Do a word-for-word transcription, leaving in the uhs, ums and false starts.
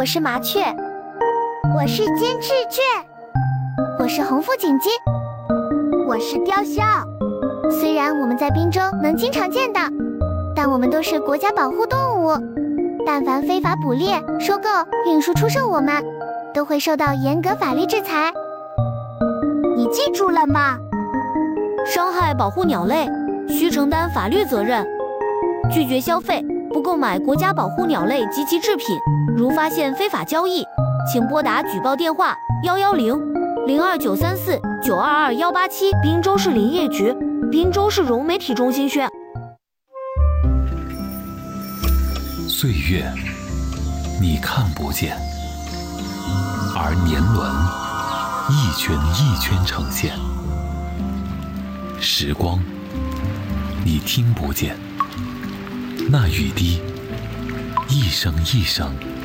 我是麻雀， 我是金翅雀， 我是红腹锦鸡， 我是雕鸮。 虽然我们在滨州能经常见到，但我们都是国家保护动物。但凡非法捕猎、收购、运输、出售我们，都会受到严格法律制裁。 你记住了吗？ 伤害保护鸟类，需承担法律责任。拒绝消费，不购买国家保护鸟类及其制品。如发现非法交易，请拨打举报电话幺幺零零二九三四九二二幺八七。滨州市林业局，滨州市融媒体中心宣。 岁月，你看不见，而年轮一圈一圈呈现。时光，你听不见，那雨滴一声一声